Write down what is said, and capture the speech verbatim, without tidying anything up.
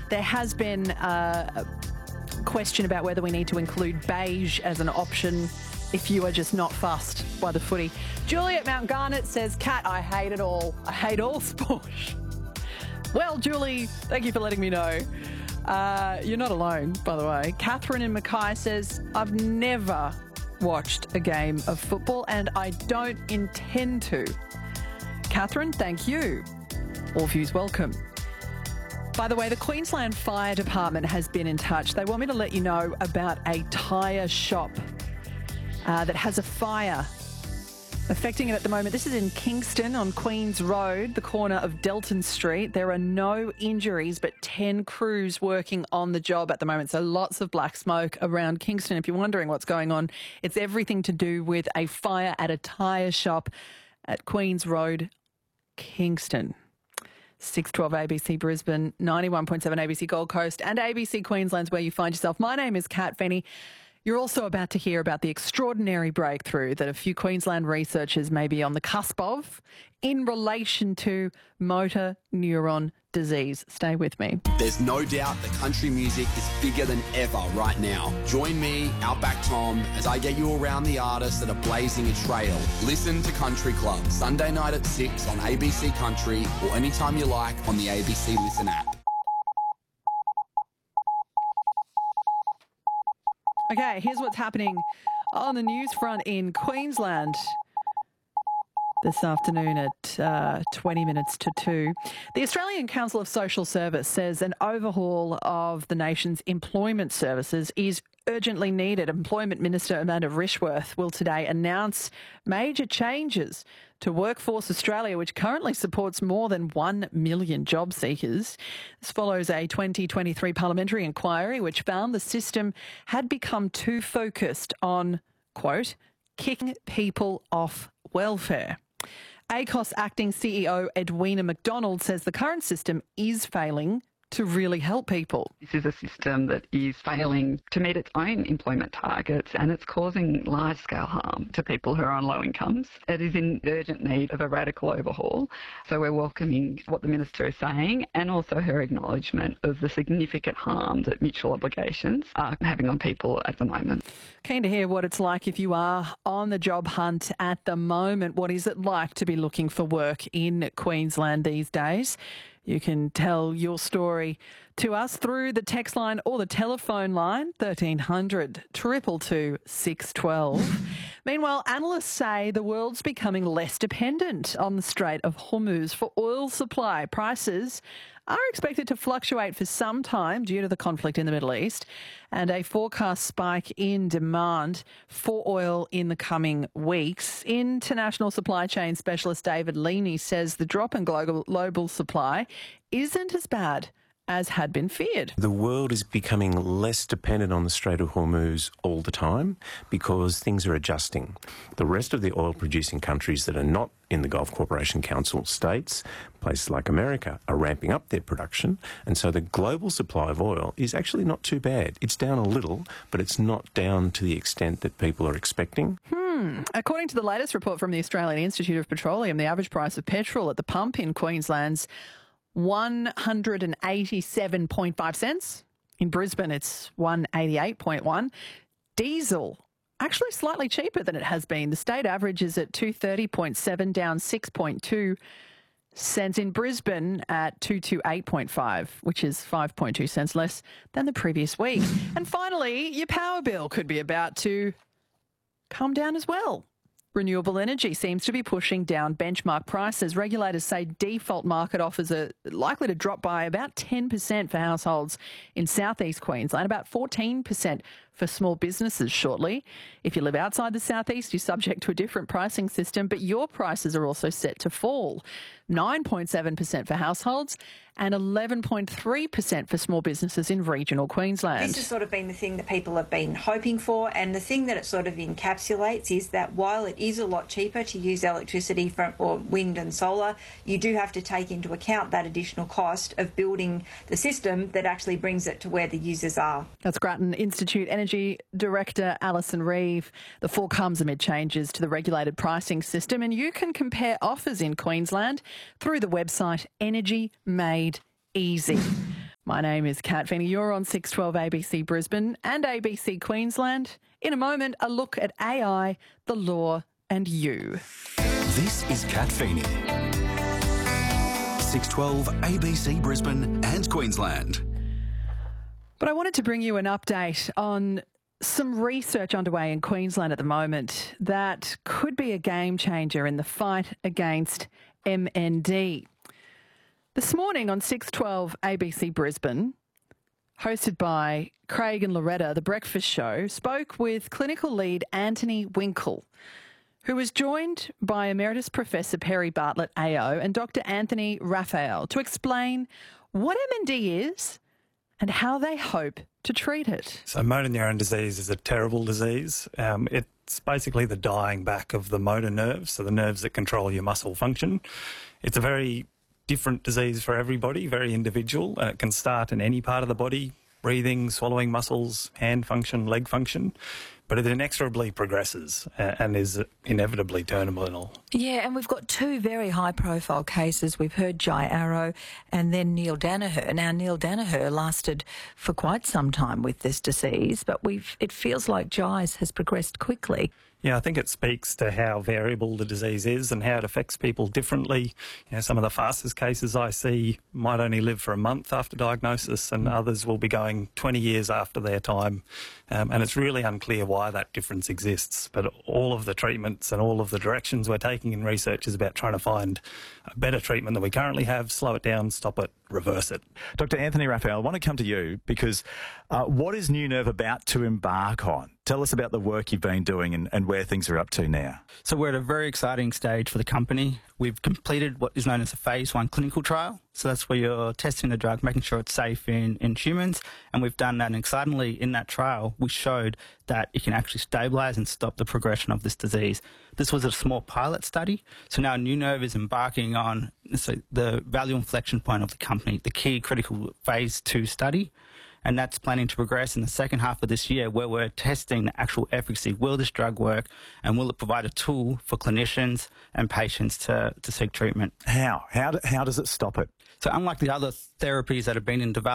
There has been uh, a question about whether we need to include beige as an option if you are just not fussed by the footy. Julie at Mount Garnet says, Kat, I hate it all. I hate all sport. Well, Julie, thank you for letting me know. Uh, you're not alone, by the way. Catherine in Mackay says, I've never watched a game of football and I don't intend to. Catherine, thank you. All views welcome. By the way, the Queensland Fire Department has been in touch. They want me to let you know about a tyre shop uh, that has a fire affecting it at the moment. This is in Kingston on Queen's Road, the corner of Delton Street. There are no injuries, but ten crews working on the job at the moment. So lots of black smoke around Kingston. If you're wondering what's going on, it's everything to do with a fire at a tyre shop at Queen's Road, Kingston. six twelve A B C Brisbane, ninety-one point seven A B C Gold Coast and A B C Queensland's where you find yourself. My name is Kat Fenny. You're also about to hear about the extraordinary breakthrough that a few Queensland researchers may be on the cusp of in relation to motor neuron disease. Stay with me. There's no doubt that country music is bigger than ever right now. Join me, Outback Tom, as I get you around the artists that are blazing a trail. Listen to Country Club, Sunday night at six on A B C Country or anytime you like on the A B C Listen app. Okay, here's what's happening on the news front in Queensland this afternoon at uh, twenty minutes to two. The Australian Council of Social Service says an overhaul of the nation's employment services is urgently needed. Employment Minister Amanda Rishworth will today announce major changes to Workforce Australia, which currently supports more than one million job seekers. This follows a twenty twenty-three parliamentary inquiry which found the system had become too focused on, quote, kicking people off welfare. A C O S acting C E O Edwina McDonald says the current system is failing to really help people. This is a system that is failing to meet its own employment targets and it's causing large-scale harm to people who are on low incomes. It is in urgent need of a radical overhaul. So we're welcoming what the Minister is saying and also her acknowledgement of the significant harm that mutual obligations are having on people at the moment. Keen to hear what it's like if you are on the job hunt at the moment. What is it like to be looking for work in Queensland these days? You can tell your story to us through the text line or the telephone line, thirteen hundred, two two two, six one two. Meanwhile, analysts say the world's becoming less dependent on the Strait of Hormuz for oil supply. Prices are expected to fluctuate for some time due to the conflict in the Middle East and a forecast spike in demand for oil in the coming weeks. International supply chain specialist David Leaney says the drop in global, global supply isn't as bad as had been feared. The world is becoming less dependent on the Strait of Hormuz all the time because things are adjusting. The rest of the oil-producing countries that are not in the Gulf Cooperation Council states, places like America, are ramping up their production, and so the global supply of oil is actually not too bad. It's down a little, but it's not down to the extent that people are expecting. Hmm. According to the latest report from the Australian Institute of Petroleum, the average price of petrol at the pump in Queensland's one hundred eighty-seven point five cents. In Brisbane, it's one eighty-eight point one. Diesel, actually slightly cheaper than it has been. The state average is at two thirty point seven, down six point two cents. In Brisbane at two twenty-eight point five, which is five point two cents less than the previous week. And finally, your power bill could be about to come down as well. Renewable energy seems to be pushing down benchmark prices. Regulators say default market offers are likely to drop by about ten percent for households in southeast Queensland, about fourteen percent for small businesses shortly. If you live outside the southeast, you're subject to a different pricing system, but your prices are also set to fall. nine point seven percent for households and eleven point three percent for small businesses in regional Queensland. This has sort of been the thing that people have been hoping for, and the thing that it sort of encapsulates is that while it is a lot cheaper to use electricity from or wind and solar, you do have to take into account that additional cost of building the system that actually brings it to where the users are. That's Grattan Institute Energy Director Alison Reeve. The fall comes amid changes to the regulated pricing system, and you can compare offers in Queensland through the website Energy Made Easy. My name is Kat Feeney. You're on six twelve A B C Brisbane and A B C Queensland. In a moment, a look at A I, the law and you. This is Kat Feeney. six twelve A B C Brisbane and Queensland. But I wanted to bring you an update on some research underway in Queensland at the moment that could be a game changer in the fight against M N D. This morning on six twelve A B C Brisbane, hosted by Craig and Loretta, The Breakfast Show spoke with clinical lead Anthony Winkle, who was joined by Emeritus Professor Perry Bartlett A O and Doctor Anthony Raphael to explain what M N D is and how they hope to treat it. So motor neuron disease is a terrible disease. Um, it's basically the dying back of the motor nerves, so the nerves that control your muscle function. It's a very different disease for everybody, very individual. Uh, it can start in any part of the body, breathing, swallowing muscles, hand function, leg function, but it inexorably progresses uh, and is inevitably terminal. Yeah, and we've got two very high-profile cases. We've heard Jai Arrow and then Neil Danaher. Now, Neil Danaher lasted for quite some time with this disease, but we've it feels like Jai's has progressed quickly. Yeah, I think it speaks to how variable the disease is and how it affects people differently. You know, some of the fastest cases I see might only live for a month after diagnosis, and others will be going twenty years after their time. Um, and it's really unclear why that difference exists. But all of the treatments and all of the directions we're taking in research is about trying to find a better treatment than we currently have, slow it down, stop it, reverse it. Doctor Anthony Raphael, I want to come to you because uh, what is New Nerve about to embark on? Tell us about the work you've been doing and, and where things are up to now. So we're at a very exciting stage for the company. We've completed what is known as a phase one clinical trial. So that's where you're testing the drug, making sure it's safe in, in humans. And we've done that. And excitingly, in that trial, we showed that it can actually stabilise and stop the progression of this disease. This was a small pilot study. So now New Nerve is embarking on so the value inflection point of the company, the key critical phase two study. And that's planning to progress in the second half of this year, where we're testing the actual efficacy. Will this drug work, and will it provide a tool for clinicians and patients to, to seek treatment? How? How, do, how does it stop it? So unlike the other therapies that have been in development,